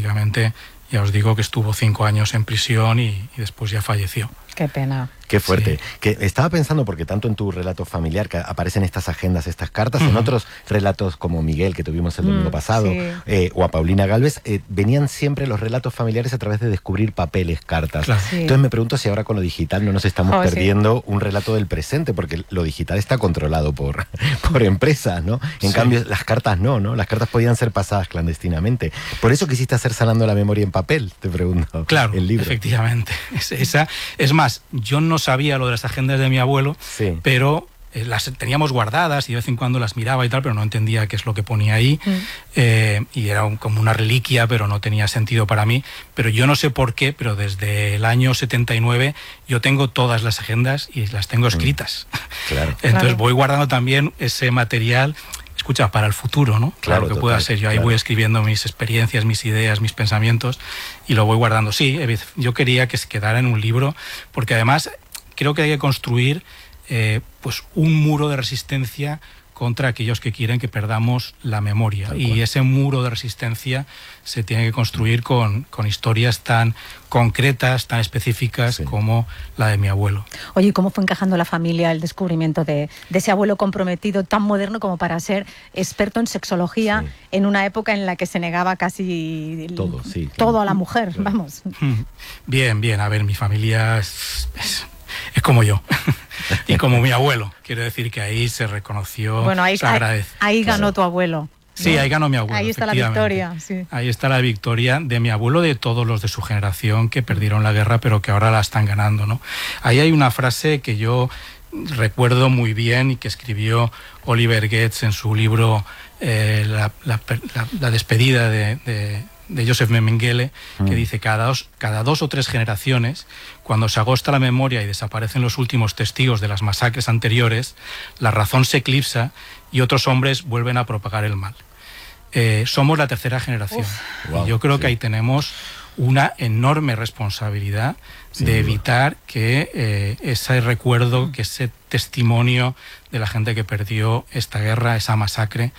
prácticamente, ya os digo que estuvo 5 años en prisión y después ya falleció. Qué pena. Qué fuerte. Sí. Que estaba pensando, porque tanto en tu relato familiar, que aparecen estas agendas, estas cartas, en otros relatos como Miguel, que tuvimos el domingo pasado, o a Paulina Gálvez, venían siempre los relatos familiares a través de descubrir papeles, cartas. Claro. Sí. Entonces me pregunto si ahora con lo digital no nos estamos perdiendo un relato del presente, porque lo digital está controlado por empresas, ¿no? En cambio, las cartas no. Las cartas podían ser pasadas clandestinamente. Por eso quisiste hacer Sanando la Memoria en papel, te pregunto. Claro, el libro. efectivamente. Es más, yo no sabía lo de las agendas de mi abuelo, pero las teníamos guardadas y de vez en cuando las miraba y tal, pero no entendía qué es lo que ponía ahí. Y era como una reliquia, pero no tenía sentido para mí. Pero yo no sé por qué, pero desde el año 79 yo tengo todas las agendas y las tengo escritas. Claro. Entonces voy guardando también ese material, escucha, para el futuro, ¿no? Claro, que pueda ser. Yo ahí voy escribiendo mis experiencias, mis ideas, mis pensamientos y lo voy guardando. Sí, yo quería que se quedara en un libro, porque además creo que hay que construir pues un muro de resistencia contra aquellos que quieren que perdamos la memoria. Y ese muro de resistencia se tiene que construir con historias tan concretas, tan específicas como la de mi abuelo. Oye, ¿y cómo fue encajando la familia el descubrimiento de ese abuelo comprometido tan moderno como para ser experto en sexología en una época en la que se negaba casi todo a la mujer? Vamos. Bien. A ver, mi familia es como yo y como mi abuelo. Quiero decir que ahí se reconoció, se agradece. Ahí ganó tu abuelo. Sí, ahí ganó mi abuelo. Ahí está la victoria. Sí. Ahí está la victoria de mi abuelo, de todos los de su generación que perdieron la guerra, pero que ahora la están ganando, ¿no? Ahí hay una frase que yo recuerdo muy bien y que escribió Oliver Goetz en su libro La despedida de Joseph Mengele, que dice: cada dos o tres generaciones, cuando se agosta la memoria y desaparecen los últimos testigos de las masacres anteriores, la razón se eclipsa y otros hombres vuelven a propagar el mal. Somos la tercera generación. Y yo creo que ahí tenemos una enorme responsabilidad de evitar que ese recuerdo, que ese testimonio de la gente que perdió esta guerra, esa masacre,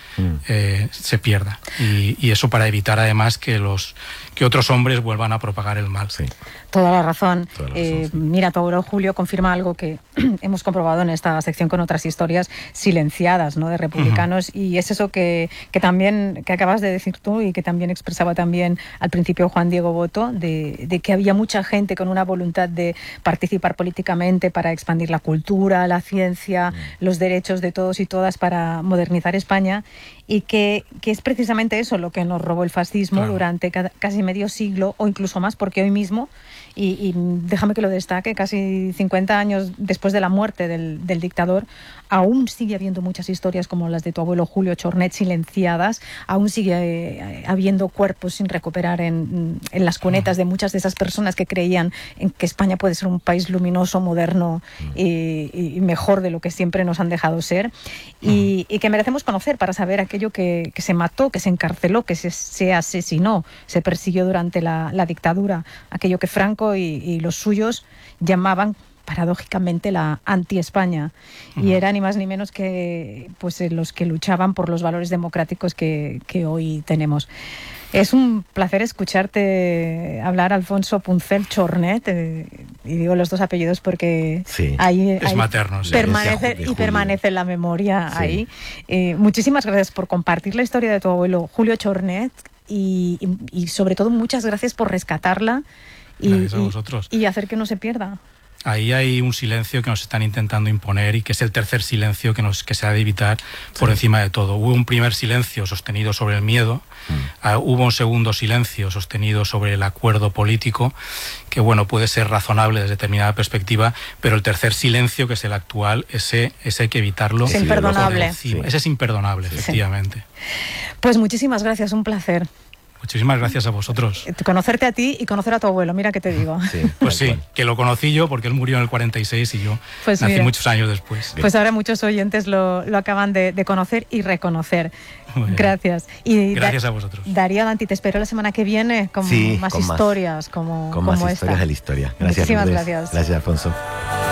se pierda. Y eso para evitar además que otros hombres vuelvan a propagar el mal. Sí. Toda la razón. Mira, tu abuelo Julio confirma algo que hemos comprobado en esta sección con otras historias silenciadas, ¿no?, de republicanos, y es eso que también que acabas de decir tú y que también expresaba también al principio Juan Diego Boto, de que había mucha gente con una voluntad de participar políticamente para expandir la cultura, la ciencia, los derechos de todos y todas para modernizar España, y que es precisamente eso lo que nos robó el fascismo durante casi medio siglo o incluso más, porque hoy mismo, y déjame que lo destaque, casi 50 años después de la muerte del dictador, aún sigue habiendo muchas historias como las de tu abuelo Julio Chornet silenciadas, aún sigue habiendo cuerpos sin recuperar en las cunetas de muchas de esas personas que creían en que España puede ser un país luminoso, moderno y mejor de lo que siempre nos han dejado ser, y que merecemos conocer para saber aquello que se mató, que se encarceló, que se asesinó, se persiguió durante la dictadura, aquello que Franco y los suyos llamaban paradójicamente la anti-España, y era ni más ni menos que pues los que luchaban por los valores democráticos que hoy tenemos. Es un placer escucharte hablar, Alfonso Puncel Chornet, y digo los dos apellidos porque ahí materno, permanece en la memoria ahí. Muchísimas gracias por compartir la historia de tu abuelo Julio Chornet y sobre todo muchas gracias por rescatarla gracias a vosotros. Y hacer que no se pierda. Ahí hay un silencio que nos están intentando imponer y que es el tercer silencio que se ha de evitar por encima de todo. Hubo un primer silencio sostenido sobre el miedo, hubo un segundo silencio sostenido sobre el acuerdo político, que bueno, puede ser razonable desde determinada perspectiva, pero el tercer silencio, que es el actual, ese hay que evitarlo. Es imperdonable. Ese es imperdonable, efectivamente. Pues muchísimas gracias, un placer. Muchísimas gracias a vosotros. Conocerte a ti y conocer a tu abuelo, mira qué te digo. Pues sí, que lo conocí yo porque él murió en el 46 y yo nací muchos años después. Pues ahora muchos oyentes lo acaban de conocer y reconocer. Gracias. Y gracias a vosotros. Darío Danti, te espero la semana que viene con más historias como historias esta. de la historia. Gracias. Muchísimas gracias. Gracias, Alfonso.